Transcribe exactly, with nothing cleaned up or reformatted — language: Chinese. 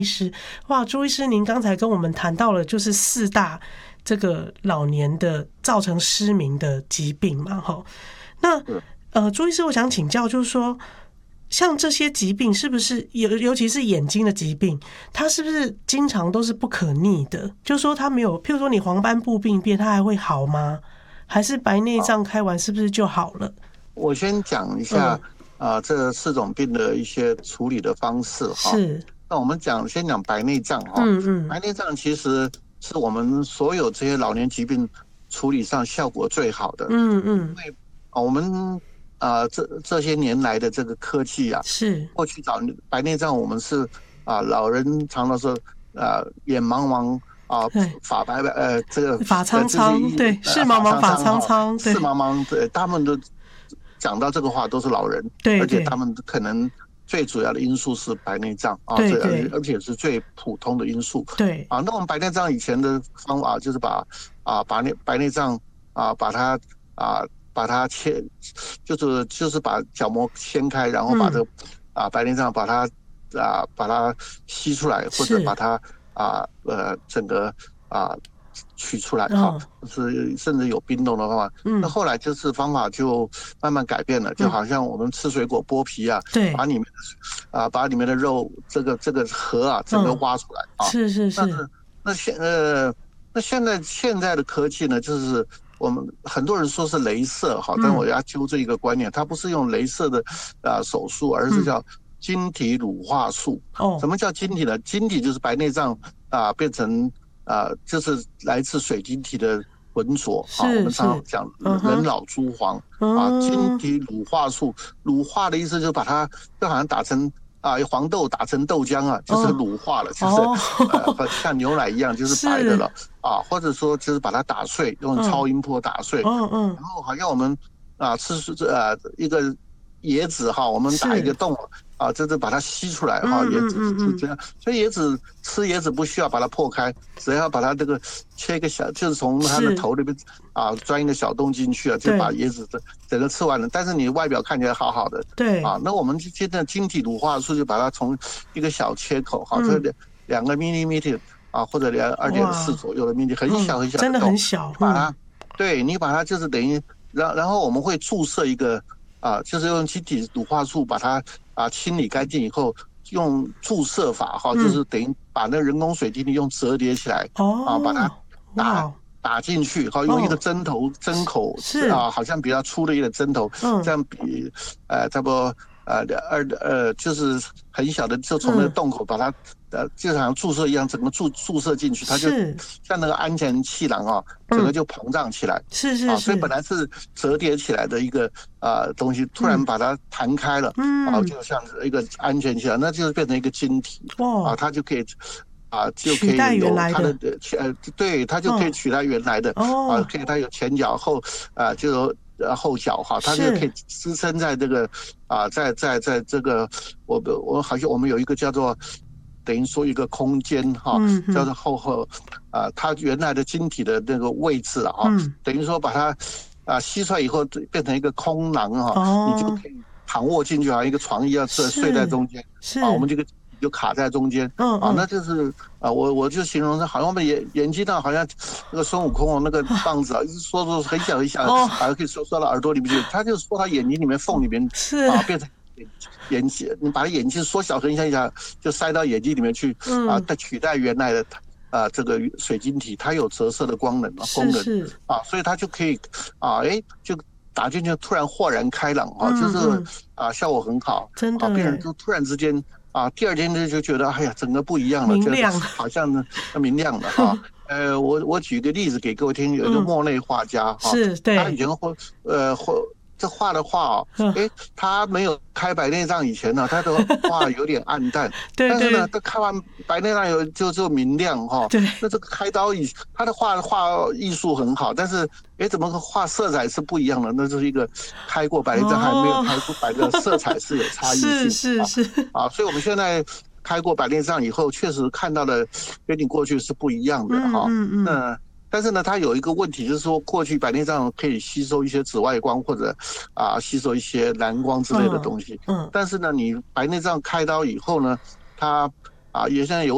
医师。哇，朱医师，您刚才跟我们谈到了就是四大这个老年的造成失明的疾病嘛，哈。那呃，朱医师，我想请教，就是说，像这些疾病是不是尤尤其是眼睛的疾病，它是不是经常都是不可逆的？就是说，它没有，譬如说你黄斑部病变，它还会好吗？还是白内障开完是不是就好了？ 我先讲一下。嗯啊、呃，这四种病的一些处理的方式哈。 是。 那我们讲先讲白内障哈。嗯嗯。白内障其实是我们所有这些老年疾病处理上效果最好的。嗯嗯。因为啊，我们啊、呃、这这些年来的这个科技啊， 是过去早白内障我们是啊、呃、老人常常说啊、呃、眼茫茫啊发白白呃这个发苍苍、呃、对视茫茫发苍苍视茫茫对他们都。讲到这个话都是老人， 对对， 而且他们可能最主要的因素是白内障啊， 对对， 而且是最普通的因素。 对啊，那我们白内障以前的方法就是把啊把内白内障啊把它啊把它切，就是就是把角膜掀开，然后把这个、嗯、啊白内障把它啊把它吸出来，或者把它啊呃整个啊。取出来哈，就是甚至有冰冻的方法。嗯，那后来就是方法就慢慢改变了，就好像我们吃水果剥皮啊， 对， 把里面的啊把里面的肉这个这个核啊整个挖出来啊。 是是是。 那那现呃那现在现在的科技呢，就是我们很多人说是雷射哈，但我要纠正一个观念，它不是用雷射的啊手术，而是叫晶体乳化术。哦，什么叫晶体呢？晶体就是白内障啊变成。啊、呃，就是来自水晶体的浑浊啊，我们常常讲人老珠黄、嗯、啊，晶体乳化术，乳化的意思就是把它就好像打成啊黄豆打成豆浆啊，就是乳化了，哦、就是、哦、呃像牛奶一样就是白的了啊，或者说就是把它打碎，用超音波打碎，嗯嗯，然后好像我们啊吃呃一个椰子哈，我们打一个洞。啊，就是把它吸出来哈，椰子是这样，所以椰子吃椰子不需要把它破开，只要把它这个切一个小，就是从它的头那边啊钻一个小洞进去啊，就把椰子整个吃完了。但是你外表看起来好好的， 对啊，那我们现在晶体乳化术就把它从一个小切口哈，这两两个 millimeter 啊，或者两二点四左右的 millimeter， 很小很小的洞， 真的很小， 把它，对你把它就是等于，然然后我们会注射一个啊，就是用晶体乳化术把它。啊，清理干净以后，用注射法哈，就是等于把那人工水晶体用折叠起来，哦、啊，把它打打进去，哈，用一个针头、哦、针口是啊，好像比较粗的一个针头，嗯、这样比呃差不多呃二呃就是很小的，就从那个洞口把它、嗯、呃就像注射一样，整个注注射进去，它就像那个安全气囊啊，整个就膨胀起来， 嗯、是是是、 啊，所以本来是折叠起来的一个啊、呃、东西，突然把它弹开了，嗯，啊，就像一个安全气囊，那就是变成一个晶体，啊，它就可以。啊，就可以有它的呃，对，它就可以取代原来的，哦、啊，可以它有前脚后啊，就有呃后脚哈，它就可以支撑在这个啊，在在在这个我我好像我们有一个叫做等于说一个空间哈，嗯、叫做后后啊，它原来的晶体的那个位置啊，嗯、等于说把它啊吸出来以后变成一个空囊哈，哦、你就可以躺卧进去，好像一个床一样睡睡在中间，啊，我们这个。就卡在中间，嗯啊，那就是啊，我我就形容是好像我们眼眼睛上好像那个孙悟空哦，那个棒子啊，一直缩缩很小很小，哦、好像可以缩缩到耳朵里面去。他就缩到眼睛里面缝里面， 是啊，变成眼眼睛，你把它眼睛缩小很小很小，就塞到眼睛里面去，嗯、啊，再取代原来的啊这个水晶体，它有折射的功能啊功能是是啊，所以它就可以啊，哎就。打进去突然豁然开朗啊，嗯、就是、嗯、啊效果很好， 真的， 啊，病人就突然之间啊，第二天就就觉得哎呀，整个不一样了， 明亮， 好像呢明亮了哈。呃，我我举个例子给各位听，有一个莫内画家哈， 是对， 他以前画呃画这画的画哦，哎，他没有开白内障以前呢，他的画有点暗淡， 对， 但是呢，他开完白内障有就就明亮哈， 对， 那这个开刀以他的画画艺术很好，但是哎，怎么画色彩是不一样的？那就是一个开过白内障还没有开过白的色彩是有差异性， 是是是啊，所以我们现在。开过白内障以后，确实看到的跟你过去是不一样的哈。嗯嗯。那但是呢，它有一个问题，就是说过去白内障可以吸收一些紫外光或者啊吸收一些蓝光之类的东西。嗯。但是呢，你白内障开刀以后呢，它啊也现在有。